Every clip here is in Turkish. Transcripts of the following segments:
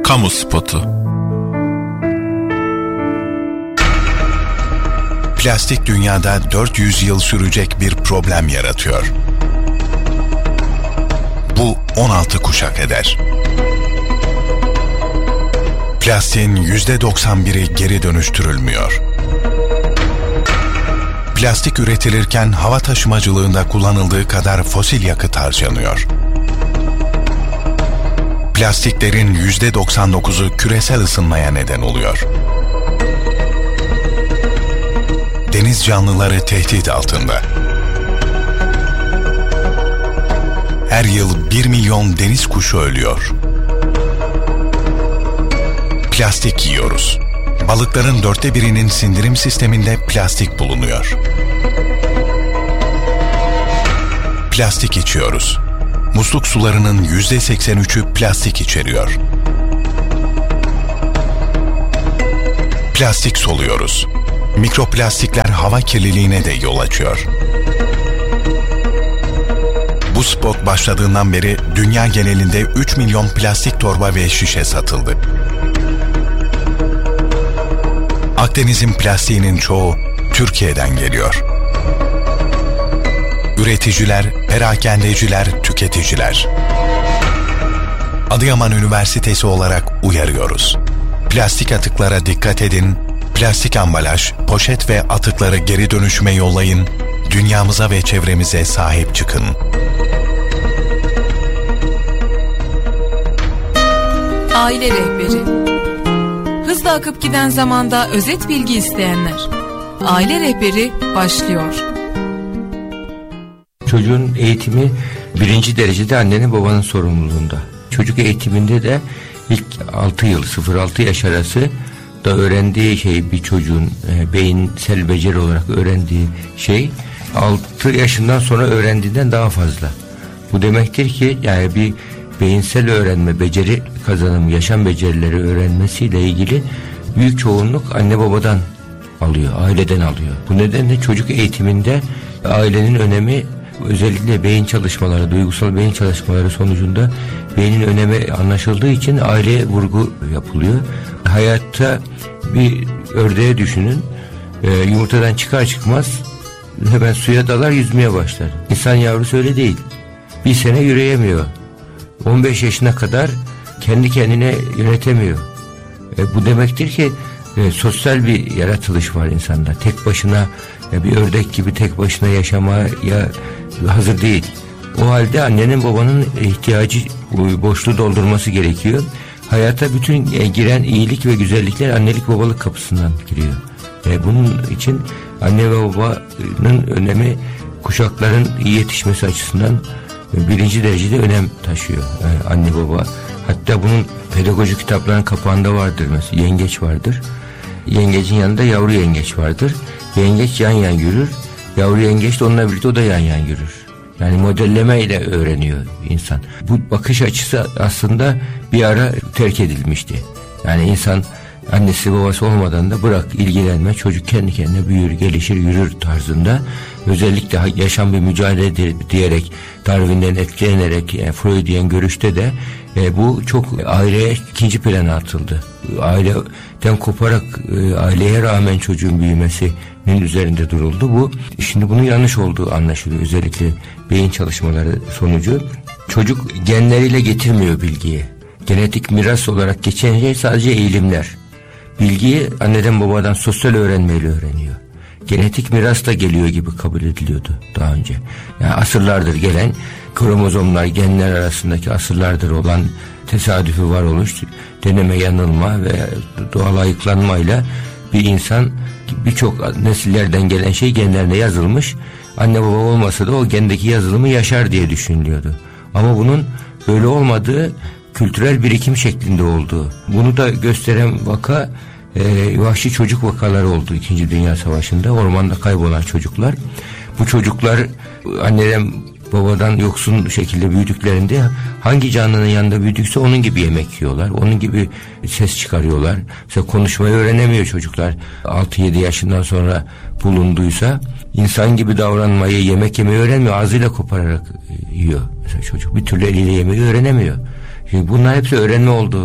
Kamu spotu. Plastik dünyada 400 yıl sürecek bir problem yaratıyor. Bu 16 kuşak eder. Plastiğin %91'i geri dönüştürülmüyor. Plastik üretilirken hava taşımacılığında kullanıldığı kadar fosil yakıt harcanıyor. Plastiklerin %99'u küresel ısınmaya neden oluyor. Deniz canlıları tehdit altında. Her yıl 1 milyon deniz kuşu ölüyor. Plastik yiyoruz. Balıkların 1/4'inin sindirim sisteminde plastik bulunuyor. Plastik içiyoruz. Musluk sularının %83'ü plastik içeriyor. Plastik soluyoruz. Mikroplastikler hava kirliliğine de yol açıyor. Bu spot başladığından beri dünya genelinde 3 milyon plastik torba ve şişe satıldı. Akdeniz'in plastiğinin çoğu Türkiye'den geliyor. Üreticiler, perakendeciler, tüketiciler. Adıyaman Üniversitesi olarak uyarıyoruz. Plastik atıklara dikkat edin, plastik ambalaj, poşet ve atıkları geri dönüşüme yollayın, dünyamıza ve çevremize sahip çıkın. Aile rehberi. Hızla akıp giden zamanda özet bilgi isteyenler. Aile rehberi başlıyor. Çocuğun eğitimi birinci derecede annenin babanın sorumluluğunda. Çocuk eğitiminde de ilk 6 yıl 0-6 yaş arası da öğrendiği şey, bir çocuğun beyinsel beceri olarak öğrendiği şey 6 yaşından sonra öğrendiğinden daha fazla. Bu demektir ki yani bir beyinsel öğrenme, beceri kazanımı, yaşam becerileri öğrenmesiyle ilgili büyük çoğunluk anne babadan alıyor, aileden alıyor. Bu nedenle çocuk eğitiminde ailenin önemi, özellikle beyin çalışmaları, duygusal beyin çalışmaları sonucunda beynin önemi anlaşıldığı için aileye vurgu yapılıyor. Hayatta bir ördeği düşünün, yumurtadan çıkar çıkmaz hemen suya dalar, yüzmeye başlar. İnsan yavrusu öyle değil. Bir sene yürüyemiyor. 15 yaşına kadar kendi kendine yönetemiyor. Bu demektir ki sosyal bir yaratılış var insanda. Tek başına bir ördek gibi tek başına yaşamaya hazır değil. O halde annenin babanın ihtiyacı, boşluğu doldurması gerekiyor. Hayata bütün giren iyilik ve güzellikler annelik babalık kapısından giriyor. Bunun için anne ve babanın önemi kuşakların iyi yetişmesi açısından birinci derecede önem taşıyor anne baba. Hatta bunun pedagojik kitapların kapağında vardır mesela, yengeç vardır. Yengecin yanında yavru yengeç vardır. Yengeç yan yan yürür, yavru yengeç de onunla birlikte o da yan yan yürür. Yani modelleme ile öğreniyor insan. Bu bakış açısı aslında bir ara terk edilmişti. Yani insan annesi babası olmadan da bırak ilgilenme, çocuk kendi kendine büyür, gelişir, yürür tarzında. Özellikle yaşam bir mücadele diyerek, Darwin'den etkilenerek Freudian görüşte de bu çok aileye ikinci plana atıldı. Aileden koparak aileye rağmen çocuğun büyümesinin üzerinde duruldu. Bu şimdi bunun yanlış olduğu anlaşılıyor. Özellikle beyin çalışmaları sonucu. Çocuk genleriyle getirmiyor bilgiyi. Genetik miras olarak geçen şey sadece eğilimler. Bilgiyi anneden babadan sosyal öğrenmeyle öğreniyor. Genetik miras da geliyor gibi kabul ediliyordu daha önce. Yani asırlardır gelen kromozomlar, genler arasındaki asırlardır olan tesadüfi varoluş, deneme yanılma ve doğal ayıklanmayla bir insan birçok nesillerden gelen şey genlerine yazılmış. Anne baba olmasa da o gendeki yazılımı yaşar diye düşünülüyordu. Ama bunun böyle olmadığı, kültürel birikim şeklinde olduğu. Bunu da gösteren vaka vahşi çocuk vakaları oldu 2. Dünya Savaşı'nda. Ormanda kaybolan çocuklar. Bu çocuklar anneden babadan yoksun şekilde büyüdüklerinde hangi canlının yanında büyüdükse onun gibi yemek yiyorlar. Onun gibi ses çıkarıyorlar. Mesela konuşmayı öğrenemiyor çocuklar. 6-7 yaşından sonra bulunduysa insan gibi davranmayı, yemek yemeyi öğrenmiyor. Ağzıyla kopararak yiyor. Mesela çocuk bir türlü eliyle yemeyi öğrenemiyor. Şimdi bunlar hepsi öğrenme olduğu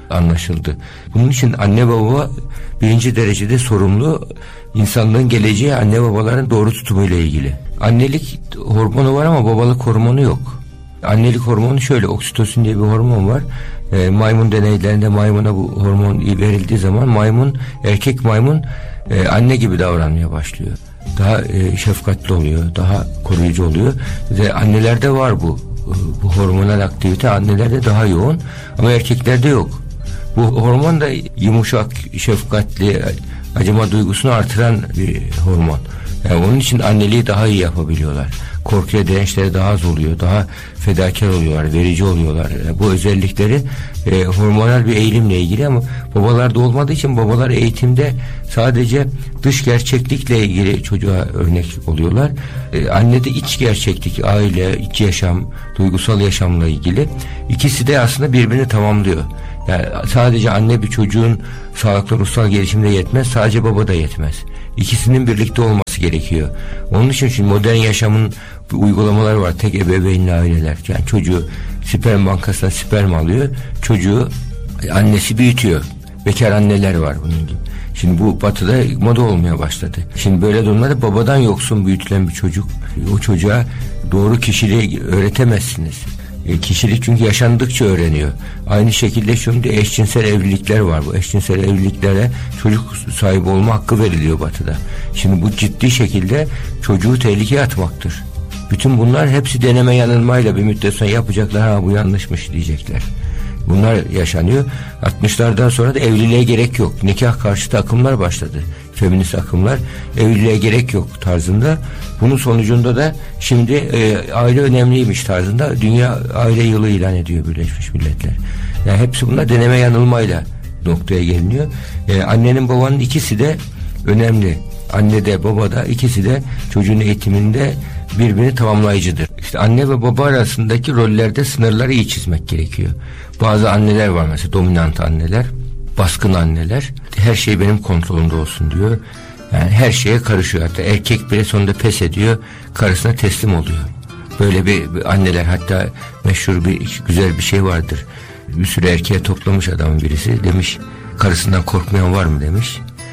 anlaşıldı. Bunun için anne baba birinci derecede sorumlu. İnsanlığın geleceği anne babaların doğru tutumuyla ilgili. Annelik hormonu var ama babalık hormonu yok. Annelik hormonu şöyle, oksitosin diye bir hormon var. Maymun deneylerinde maymuna bu hormon verildiği zaman erkek maymun anne gibi davranmaya başlıyor. Daha şefkatli oluyor, daha koruyucu oluyor. Ve annelerde var bu hormonal aktivite, annelerde daha yoğun ama erkeklerde yok. Bu hormon da yumuşak, şefkatli, acıma duygusunu artıran bir hormon. Yani onun için anneliği daha iyi yapabiliyorlar. Korkuya dirençleri daha az oluyor, daha fedakar oluyorlar, verici oluyorlar. Bu özellikleri hormonal bir eğilimle ilgili ama babalarda olmadığı için babalar eğitimde sadece dış gerçeklikle ilgili çocuğa örnek oluyorlar. Annede iç gerçeklik, aile, iç yaşam, duygusal yaşamla ilgili. İkisi de aslında birbirini tamamlıyor. Yani sadece anne bir çocuğun sağlıklı ruhsal gelişimde yetmez, sadece baba da yetmez. İkisinin birlikte olması gerekiyor. Onun için şimdi modern yaşamın uygulamaları var. Tek ebeveynli aileler. Yani çocuğu sperm bankasından sperm alıyor. Çocuğu annesi büyütüyor. Bekar anneler var bunun gibi. Şimdi bu batıda moda olmaya başladı. Şimdi böyle durumlarda babadan yoksun büyütülen bir çocuk, o çocuğa doğru kişiliği öğretemezsiniz. Kişilik çünkü yaşandıkça öğreniyor. Aynı şekilde şimdi eşcinsel evlilikler var. Bu eşcinsel evliliklere çocuk sahibi olma hakkı veriliyor batıda. Şimdi bu ciddi şekilde çocuğu tehlikeye atmaktır. Bütün bunlar hepsi deneme yanılmayla bir müddet sonra yapacaklar. Ha bu yanlışmış diyecekler. Bunlar yaşanıyor. 60'lardan sonra da evliliğe gerek yok. Nikah karşıtı akımlar başladı. Feminist akımlar evliliğe gerek yok tarzında. Bunun sonucunda da şimdi aile önemliymiş tarzında Dünya Aile Yılı ilan ediyor Birleşmiş Milletler. Yani hepsi bunlar deneme yanılmayla noktaya geliniyor. Annenin babanın ikisi de önemli. Anne de baba da ikisi de çocuğun eğitiminde birbirini tamamlayıcıdır. İşte anne ve baba arasındaki rollerde sınırları iyi çizmek gerekiyor. Bazı anneler var mesela, dominant anneler, baskın anneler. Her şey benim kontrolümde olsun diyor. Yani her şeye karışıyor. Hatta erkek bile sonunda pes ediyor, karısına teslim oluyor. Böyle bir anneler, hatta meşhur güzel bir şey vardır. Bir sürü erkeğe toplamış adamın birisi, demiş karısından korkmayan var mı demiş.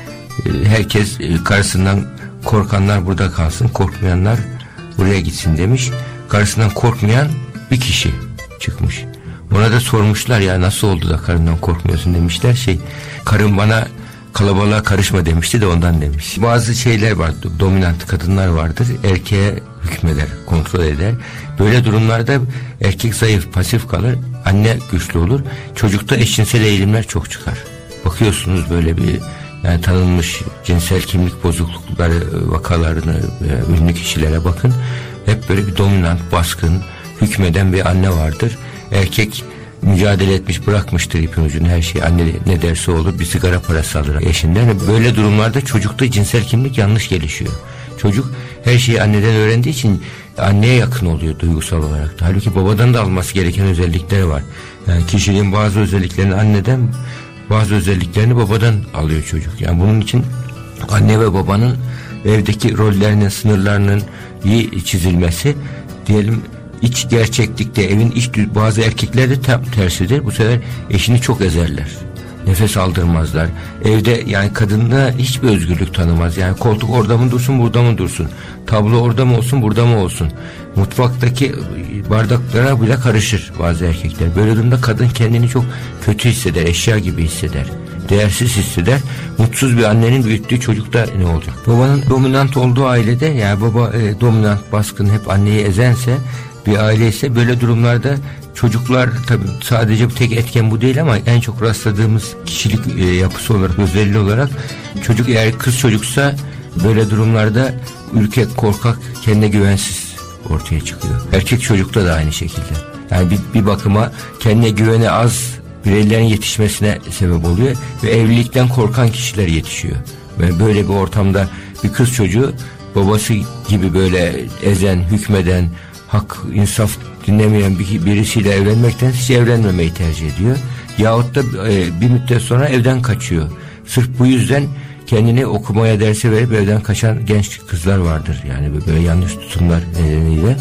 Herkes karısından korkanlar burada kalsın, korkmayanlar buraya gitsin demiş. Karısından korkmayan bir kişi çıkmış. Ona da sormuşlar, ya nasıl oldu da karından korkmuyorsun demişler. Karım bana kalabalığa karışma demişti de ondan demiş. Bazı şeyler var, dominant kadınlar vardır, erkeğe hükmeder, kontrol eder. Böyle durumlarda erkek zayıf, pasif kalır, anne güçlü olur. Çocukta eşcinsel eğilimler çok çıkar. Bakıyorsunuz böyle bir yani tanınmış cinsel kimlik bozuklukları vakalarını, ünlü kişilere bakın. Hep böyle bir dominant, baskın, hükmeden bir anne vardır. Erkek mücadele etmiş, bırakmıştır ipin ucunu, her şey anne ne derse olur, bir sigara parası alır eşinden. Böyle durumlarda çocukta cinsel kimlik yanlış gelişiyor. Çocuk her şeyi anneden öğrendiği için anneye yakın oluyor duygusal olarak da. Halbuki babadan da alması gereken özellikleri var. Yani kişiliğin bazı özelliklerini anneden, bazı özelliklerini babadan alıyor çocuk. Yani bunun için anne ve babanın evdeki rollerinin, sınırlarının iyi çizilmesi, diyelim iç gerçeklikte evin bazı erkekler de tam tersidir. Bu sefer eşini çok ezerler. Nefes aldırmazlar. Evde yani kadınla hiçbir özgürlük tanımaz. Yani koltuk orada mı dursun, burada mı dursun? Tablo orada mı olsun, burada mı olsun? Mutfaktaki bardaklara bile karışır bazı erkekler. Böyle durumda kadın kendini çok kötü hisseder, eşya gibi hisseder, değersiz hisseder. Mutsuz bir annenin büyüttüğü çocukta ne olacak? Babanın dominant olduğu ailede, yani baba dominant, baskın, hep anneyi ezense bir aile ise, böyle durumlarda çocuklar, tabii sadece bir tek etken bu değil ama en çok rastladığımız kişilik yapısı olarak, özelliği olarak, çocuk eğer kız çocuksa böyle durumlarda ürkek, korkak, kendine güvensiz ortaya çıkıyor. Erkek çocukta da aynı şekilde. Yani bir bakıma kendine güveni az bireylerin yetişmesine sebep oluyor ve evlilikten korkan kişiler yetişiyor. Ve böyle bir ortamda bir kız çocuğu babası gibi böyle ezen, hükmeden, hak, insaf dinlemeyen birisiyle evlenmekten hiç evlenmemeyi tercih ediyor. Yahut da bir müddet sonra evden kaçıyor. Sırf bu yüzden kendini okumaya dersi verip evden kaçan genç kızlar vardır. Yani böyle yanlış tutumlar nedeniyle.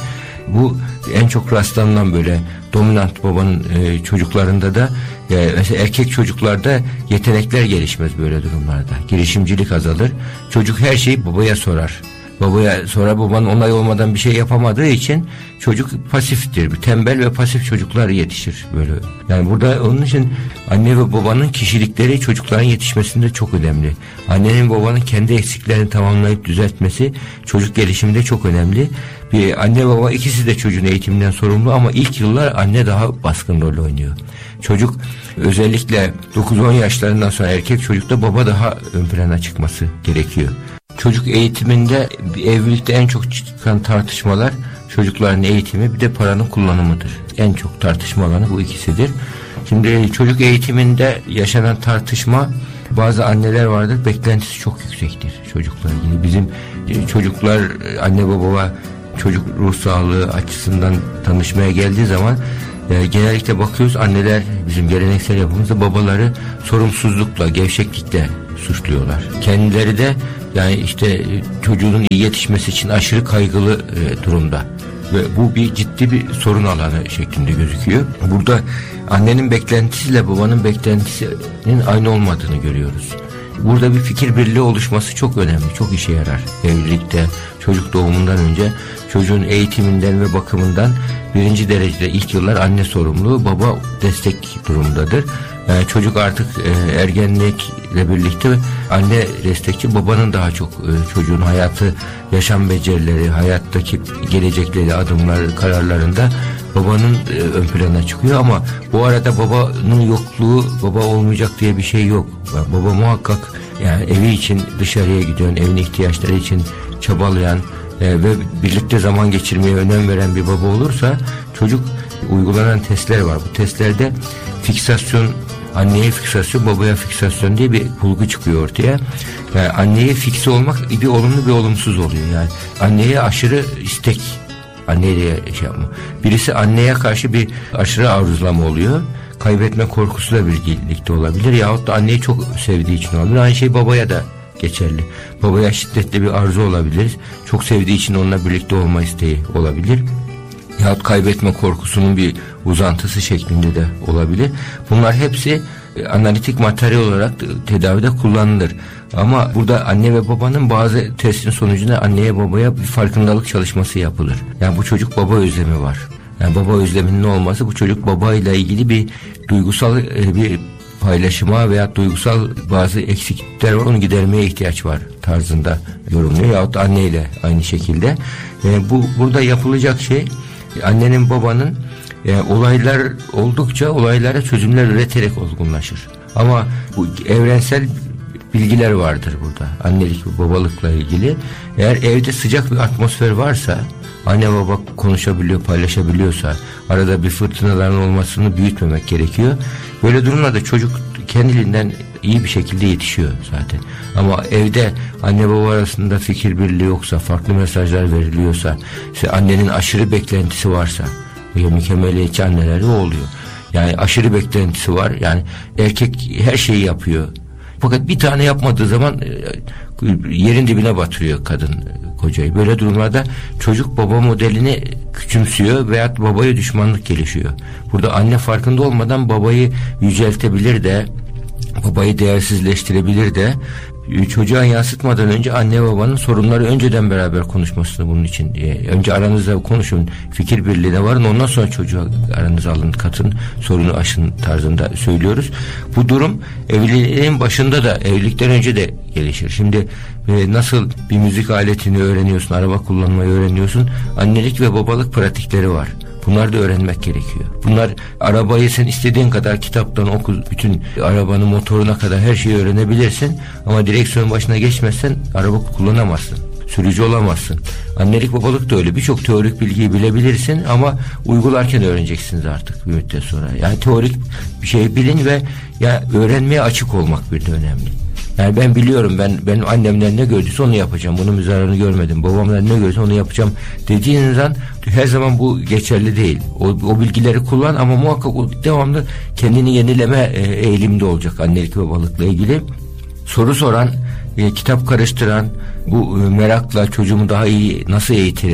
Bu en çok rastlanılan böyle dominant babanın çocuklarında da mesela erkek çocuklarda yetenekler gelişmez böyle durumlarda. Girişimcilik azalır. Çocuk her şeyi babaya sorar. Babaya sonra babanın onay olmadan bir şey yapamadığı için çocuk pasiftir. Tembel ve pasif çocuklar yetişir böyle. Yani burada onun için anne ve babanın kişilikleri çocukların yetişmesinde çok önemli. Annenin babanın kendi eksiklerini tamamlayıp düzeltmesi çocuk gelişiminde çok önemli. Bir anne baba ikisi de çocuğun eğitiminden sorumlu ama ilk yıllar anne daha baskın rol oynuyor. Çocuk özellikle 9-10 yaşlarından sonra erkek çocukta baba daha ön plana çıkması gerekiyor. Çocuk eğitiminde evlilikte en çok çıkan tartışmalar çocukların eğitimi bir de paranın kullanımıdır. En çok tartışma alanı bu ikisidir. Şimdi çocuk eğitiminde yaşanan tartışma, bazı anneler vardır beklentisi çok yüksektir çocukla ilgili. Bizim çocuklar anne baba çocuk ruh sağlığı açısından tanışmaya geldiği zaman genellikle bakıyoruz anneler bizim geleneksel yapımızda babaları sorumsuzlukla, gevşeklikle suçluyorlar. Kendileri de yani işte çocuğun iyi yetişmesi için aşırı kaygılı durumda. Ve bu bir ciddi bir sorun alanı şeklinde gözüküyor. Burada annenin beklentisiyle babanın beklentisinin aynı olmadığını görüyoruz. Burada bir fikir birliği oluşması çok önemli, çok işe yarar. Evlilikte, çocuk doğumundan önce çocuğun eğitiminden ve bakımından birinci derecede ilk yıllar anne sorumluluğu, baba destek durumundadır. Yani çocuk artık ergenlikle birlikte anne destekçi, babanın daha çok çocuğun hayatı, yaşam becerileri, hayattaki gelecekleri, adımlar, kararlarında babanın ön plana çıkıyor ama bu arada babanın yokluğu, baba olmayacak diye bir şey yok. Baba muhakkak yani evi için dışarıya gidiyor, evin ihtiyaçları için çabalayan ve birlikte zaman geçirmeye önem veren bir baba olursa çocuk, uygulanan testler var. Bu testlerde fiksasyon, anneye fiksasyon, babaya fiksasyon diye bir bulgu çıkıyor ortaya. Yani anneye fikse olmak bir olumlu bir olumsuz oluyor. Yani anneye aşırı istek, anneye şey yapma. Birisi anneye karşı bir aşırı arzulama oluyor. Kaybetme korkusuyla birlikte olabilir. Yahut da anneyi çok sevdiği için olabilir. Aynı şey babaya da geçerli. Babaya şiddetli bir arzu olabilir. Çok sevdiği için onunla birlikte olma isteği olabilir. Yahut kaybetme korkusunun bir uzantısı şeklinde de olabilir. Bunlar hepsi analitik materyal olarak tedavide kullanılır. Ama burada anne ve babanın bazı testin sonucunda anneye babaya bir farkındalık çalışması yapılır. Yani bu çocuk baba özlemi var. Yani baba özleminin olması, bu çocuk babayla ilgili bir duygusal bir paylaşıma veya duygusal bazı eksiklikler var, onu gidermeye ihtiyaç var tarzında yorumluyor. Yahut da anneyle aynı şekilde. Burada yapılacak şey, annenin babanın olaylar oldukça olaylara çözümler üreterek olgunlaşır. Ama bu evrensel bilgiler vardır burada. Annelik ve babalıkla ilgili. Eğer evde sıcak bir atmosfer varsa, anne baba konuşabiliyor, paylaşabiliyorsa, arada bir fırtınaların olmasını büyütmemek gerekiyor. Böyle durumlarda çocuk kendiliğinden iyi bir şekilde yetişiyor zaten. Ama evde anne baba arasında fikir birliği yoksa, farklı mesajlar veriliyorsa, işte annenin aşırı beklentisi varsa, mükemmeliyetçi annelerde oluyor. Yani aşırı beklentisi var. Yani erkek her şeyi yapıyor. Fakat bir tane yapmadığı zaman yerin dibine batırıyor kadın kocayı. Böyle durumlarda çocuk baba modelini küçümsüyor veyahut babaya düşmanlık gelişiyor. Burada anne farkında olmadan babayı yüceltebilir de, babayı değersizleştirebilir de, çocuğa yansıtmadan önce anne babanın sorunları önceden beraber konuşmasını bunun için. Önce aranızda konuşun, fikir birliğine varın, ondan sonra çocuğa aranıza alın, katın, sorunu aşın tarzında söylüyoruz. Bu durum evliliğin başında da, evlilikten önce de gelişir. Şimdi nasıl bir müzik aletini öğreniyorsun, araba kullanmayı öğreniyorsun, annelik ve babalık pratikleri var. Bunları da öğrenmek gerekiyor. Bunlar, arabayı sen istediğin kadar kitaptan oku, bütün arabanın motoruna kadar her şeyi öğrenebilirsin. Ama direksiyon başına geçmezsen araba kullanamazsın. Sürücü olamazsın. Annelik babalık da öyle. Birçok teorik bilgiyi bilebilirsin ama uygularken öğreneceksiniz artık bir müddet sonra. Yani teorik bir şey bilin ve ya öğrenmeye açık olmak bir de önemli. Yani ben biliyorum, benim annemden ne gördüyse onu yapacağım. Bunun zararını görmedim. Babamdan ne gördüyse onu yapacağım dediğiniz an her zaman bu geçerli değil. O bilgileri kullan ama muhakkak o devamlı kendini yenileme eğilimde olacak annelik ve babalıkla ilgili. Soru soran, kitap karıştıran, bu merakla çocuğumu daha iyi nasıl eğitirim,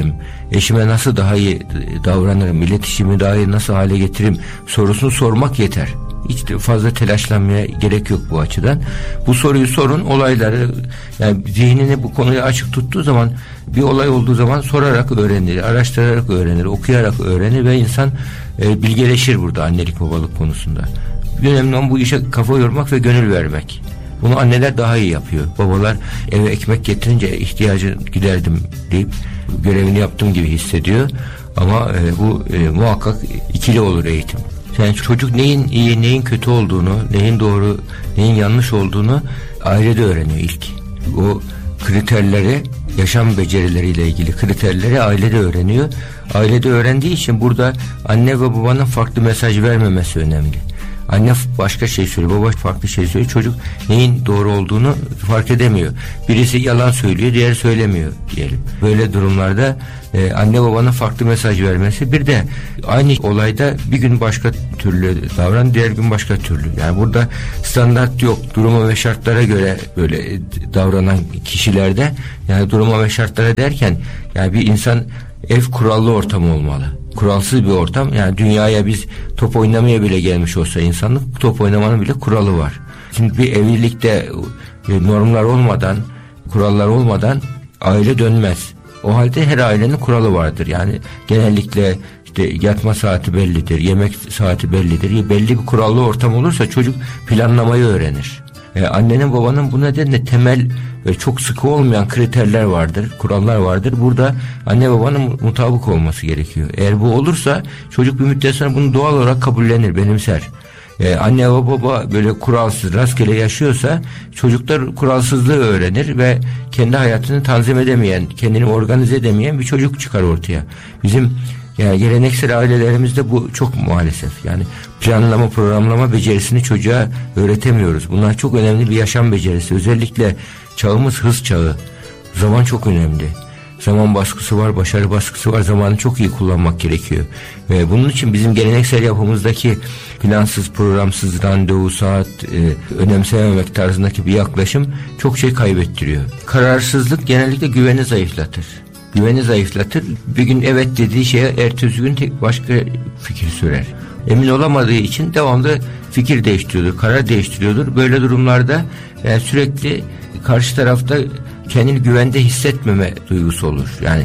eşime nasıl daha iyi davranırım, iletişimi daha iyi nasıl hale getiririm sorusunu sormak yeter. Hiç fazla telaşlanmaya gerek yok bu açıdan. Bu soruyu sorun, olayları, yani zihnini bu konuya açık tuttuğu zaman, bir olay olduğu zaman sorarak öğrenir, araştırarak öğrenir, okuyarak öğrenir ve insan bilgeleşir burada annelik babalık konusunda. Önemli olan bu işe kafa yormak ve gönül vermek. Bunu anneler daha iyi yapıyor. Babalar eve ekmek getirince ihtiyacı giderdim deyip görevini yaptığım gibi hissediyor. Ama bu muhakkak ikili olur eğitim. Yani çocuk neyin iyi, neyin kötü olduğunu, neyin doğru, neyin yanlış olduğunu ailede öğreniyor ilk. O kriterleri, yaşam becerileriyle ilgili kriterleri ailede öğreniyor. Ailede öğrendiği için burada anne ve babanın farklı mesaj vermemesi önemli. Anne başka şey söylüyor, baba farklı şey söylüyor. Çocuk neyin doğru olduğunu fark edemiyor. Birisi yalan söylüyor, diğeri söylemiyor diyelim. Böyle durumlarda anne babanın farklı mesaj vermesi. Bir de aynı olayda bir gün başka türlü davran, diğer gün başka türlü. Yani burada standart yok. Duruma ve şartlara göre böyle davranan kişilerde, yani duruma ve şartlara derken, yani bir insan ev kurallı ortam olmalı. Kuralsız bir ortam. Yani dünyaya biz top oynamaya bile gelmiş olsa insanlık, top oynamanın bile kuralı var. Şimdi bir evlilikte normlar olmadan, kurallar olmadan aile dönmez. O halde her ailenin kuralı vardır. Yani genellikle işte yatma saati bellidir, yemek saati bellidir. Belli bir kurallı ortam olursa çocuk planlamayı öğrenir. Annenin babanın bu nedenle temel ve çok sıkı olmayan kriterler vardır, kurallar vardır. Burada anne babanın mutabık olması gerekiyor. Eğer bu olursa çocuk bir müddet sonra bunu doğal olarak kabullenir, benimser. Anne ve baba böyle kuralsız, rastgele yaşıyorsa çocuklar kuralsızlığı öğrenir ve kendi hayatını tanzim edemeyen, kendini organize edemeyen bir çocuk çıkar ortaya. Bizim yani geleneksel ailelerimizde bu çok maalesef. Yani planlama, programlama becerisini çocuğa öğretemiyoruz. Bunlar çok önemli bir yaşam becerisi. Özellikle çağımız hız çağı. Zaman çok önemli. Zaman baskısı var, başarı baskısı var. Zamanı çok iyi kullanmak gerekiyor. Ve bunun için bizim geleneksel yapımızdaki plansız, programsız, randevu, saat, önemsememek tarzındaki bir yaklaşım çok şey kaybettiriyor. Kararsızlık genellikle güveni zayıflatır. Güveni zayıflatır. Bir gün evet dediği şeye ertesi gün başka fikir sürer. Emin olamadığı için devamlı fikir değiştiriyordur, karar değiştiriyordur. Böyle durumlarda sürekli karşı tarafta kendini güvende hissetmeme duygusu olur. Yani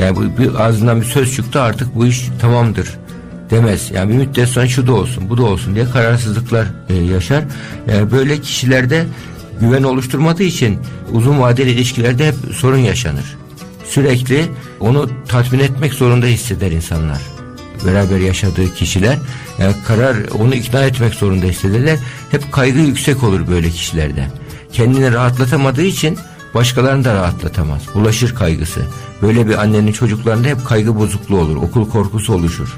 bu ağzından bir söz çıktı, artık bu iş tamamdır demez. Yani bir müddet sonra şu da olsun, bu da olsun diye kararsızlıklar yaşar. Böyle kişilerde güven oluşturmadığı için uzun vadeli ilişkilerde hep sorun yaşanır. Sürekli onu tatmin etmek zorunda hisseder insanlar. Beraber yaşadığı kişiler onu ikna etmek zorunda hissederler. Hep kaygı yüksek olur böyle kişilerde. Kendini rahatlatamadığı için başkalarını da rahatlatamaz. Bulaşır kaygısı. Böyle bir annenin çocuklarında hep kaygı bozukluğu olur. Okul korkusu oluşur.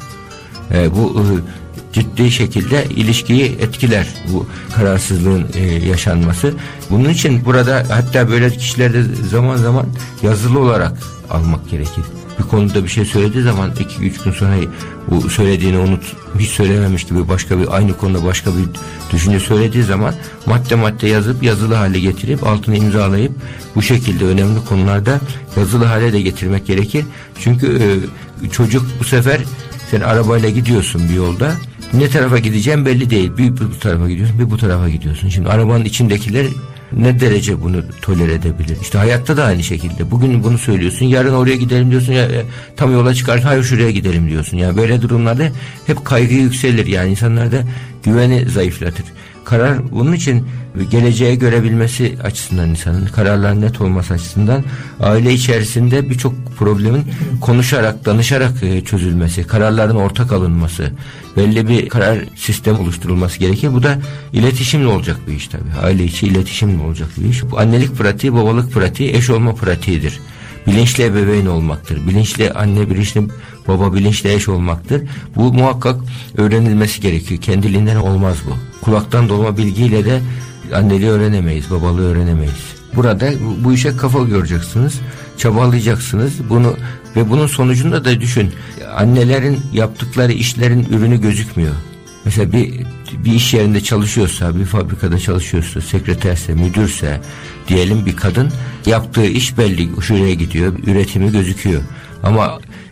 Bu ciddi şekilde ilişkiyi etkiler, bu kararsızlığın yaşanması. Bunun için burada hatta böyle kişilerde zaman zaman yazılı olarak almak gerekir. Bir konuda bir şey söylediği zaman 2-3 gün sonra bu söylediğini hiç söylememiş gibi aynı konuda başka bir düşünce söylediği zaman madde yazıp yazılı hale getirip altını imzalayıp bu şekilde önemli konularda yazılı hale de getirmek gerekir. Çünkü çocuk bu sefer, sen arabayla gidiyorsun bir yolda, ne tarafa gideceğin belli değil. Bir bu tarafa gidiyorsun, bir bu tarafa gidiyorsun. Şimdi arabanın içindekiler ne derece bunu tolere edebilir? İşte hayatta da aynı şekilde. Bugün bunu söylüyorsun, yarın oraya gidelim diyorsun, tam yola çıkarken hayır şuraya gidelim diyorsun. Yani böyle durumlarda hep kaygı yükselir. Yani insanlarda güveni zayıflatır. Karar bunun için geleceğe görebilmesi açısından, insanın kararların net olması açısından aile içerisinde birçok problemin konuşarak, danışarak çözülmesi, kararların ortak alınması, belli bir karar sistemi oluşturulması gerekir. Bu da iletişimle olacak bir iş tabii. Aile içi iletişimle olacak bir iş. Bu annelik pratiği, babalık pratiği, eş olma pratiğidir. Bilinçli ebeveyn olmaktır. Bilinçli anne, bilinçli baba, bilinçli eş olmaktır. Bu muhakkak öğrenilmesi gerekiyor. Kendiliğinden olmaz bu. Kulaktan dolma bilgiyle de anneliği öğrenemeyiz, babalığı öğrenemeyiz. Burada bu işe kafa yoracaksınız, çabalayacaksınız. Bunun sonucunda da düşün, annelerin yaptıkları işlerin ürünü gözükmüyor. Mesela bir iş yerinde çalışıyorsa, bir fabrikada çalışıyorsa, sekreterse, müdürse diyelim bir kadın, yaptığı iş belli, şuraya gidiyor, üretimi gözüküyor. Ama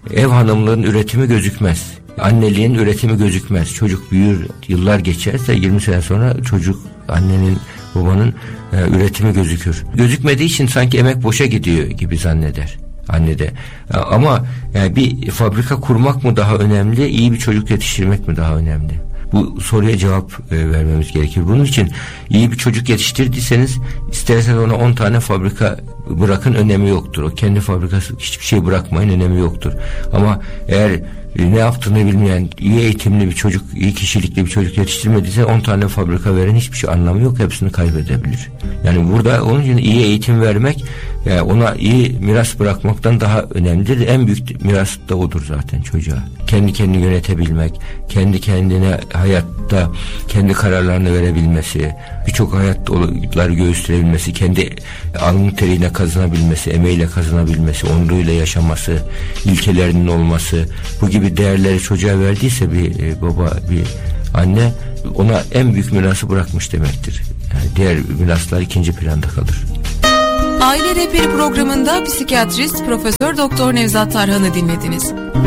ev hanımlığının üretimi gözükmez. Anneliğin üretimi gözükmez. Çocuk büyür, yıllar geçerse 20 sene sonra çocuk, annenin, babanın üretimi gözükür. Gözükmediği için sanki emek boşa gidiyor gibi zanneder annede. Ama yani bir fabrika kurmak mı daha önemli, iyi bir çocuk yetiştirmek mi daha önemli? Bu soruya cevap vermemiz gerekir. Bunun için iyi bir çocuk yetiştirdiyseniz isterseniz ona 10 tane fabrika bırakın, önemi yoktur. O kendi fabrikası, hiçbir şey bırakmayın, önemi yoktur. Ama eğer ne yaptığını bilmeyen, iyi eğitimli bir çocuk, iyi kişilikli bir çocuk yetiştirmediyse 10 tane fabrika veren hiçbir şey anlamı yok. Hepsini kaybedebilir. Yani burada onun için iyi eğitim vermek, yani ona iyi miras bırakmaktan daha önemlidir. En büyük miras da odur zaten çocuğa. Kendi kendini yönetebilmek, kendi kendine hayatta kendi kararlarını verebilmesi, birçok hayatları göğüsleyebilmesi, kendi alın teriyle kazanabilmesi, emeğiyle kazanabilmesi, onuruyla yaşaması, ilkelerinin olması, bu gibi değerleri çocuğa verdiyse bir baba, bir anne, ona en büyük mirası bırakmış demektir. Yani diğer miraslar ikinci planda kalır. Aile Rehberi programında psikiyatrist Profesör Doktor Nevzat Tarhan'ı dinlediniz.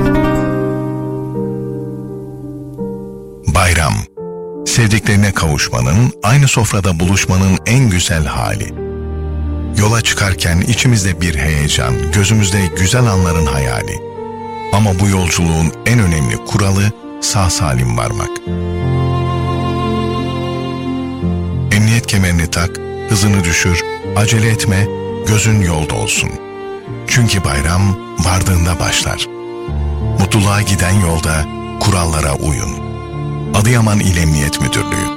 Bayram, sevdiklerine kavuşmanın, aynı sofrada buluşmanın en güzel hali. Yola çıkarken içimizde bir heyecan, gözümüzde güzel anların hayali. Ama bu yolculuğun en önemli kuralı sağ salim varmak. Emniyet kemerini tak, hızını düşür, acele etme, gözün yolda olsun. Çünkü bayram vardığında başlar. Mutluluğa giden yolda kurallara uyun. Adıyaman İl Emniyet Müdürlüğü.